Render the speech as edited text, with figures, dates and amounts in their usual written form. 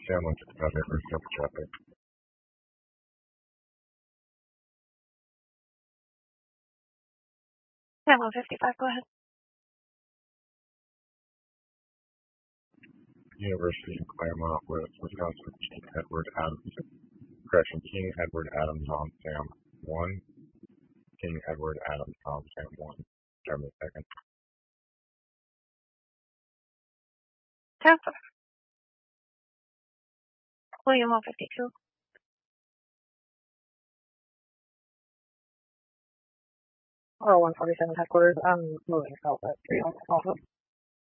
Sam 165 for traffic. Sam 155, go ahead. University in Claremont with Wisconsin King Edward Adams. Correction, King Edward Adams on Sam 1. King Edward Adams on Sam 1. Start with second. Tampa. William 152. Or 147 headquarters. I'm moving south at 3 off of